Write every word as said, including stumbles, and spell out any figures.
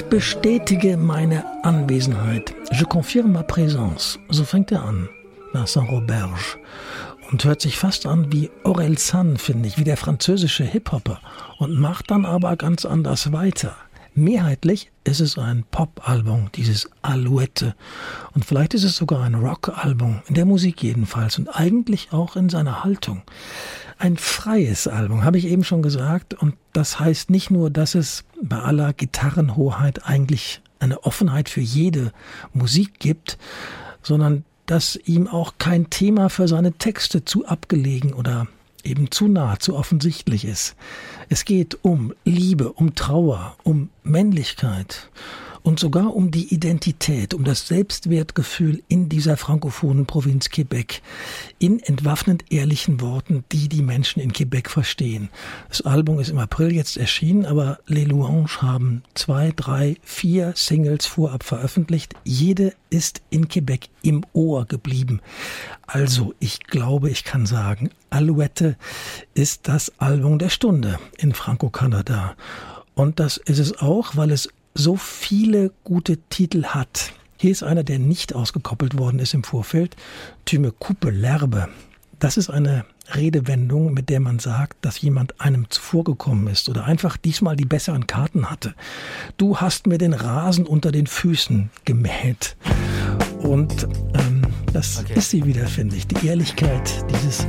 Bestätige meine Anwesenheit. Je confirme ma présence. So fängt er an. Vincent Roberge. Und hört sich fast an wie Aurel San, finde ich, wie der französische Hip-Hopper. Und macht dann aber ganz anders weiter. Mehrheitlich ist es ein Pop-Album, dieses Alouette. Und vielleicht ist es sogar ein Rock-Album, in der Musik jedenfalls und eigentlich auch in seiner Haltung. Ein freies Album, habe ich eben schon gesagt. Und das heißt nicht nur, dass es bei aller Gitarrenhoheit eigentlich eine Offenheit für jede Musik gibt, sondern dass ihm auch kein Thema für seine Texte zu abgelegen oder eben zu nah, zu offensichtlich ist. Es geht um Liebe, um Trauer, um Männlichkeit und sogar um die Identität, um das Selbstwertgefühl in dieser frankophonen Provinz Quebec, in entwaffnend ehrlichen Worten, die die Menschen in Quebec verstehen. Das Album ist im April jetzt erschienen, aber Les Louanges haben zwei, drei, vier Singles vorab veröffentlicht. Jede ist in Quebec im Ohr geblieben. Also, ich glaube, ich kann sagen, Alouette ist das Album der Stunde in Franco-Kanada. Und das ist es auch, weil es so viele gute Titel hat. Hier ist einer, der nicht ausgekoppelt worden ist im Vorfeld. Tu me coupes l'herbe. Das ist eine Redewendung, mit der man sagt, dass jemand einem zuvorgekommen ist oder einfach diesmal die besseren Karten hatte. Du hast mir den Rasen unter den Füßen gemäht. Und ähm, das okay. ist sie wieder, finde ich. Die Ehrlichkeit dieses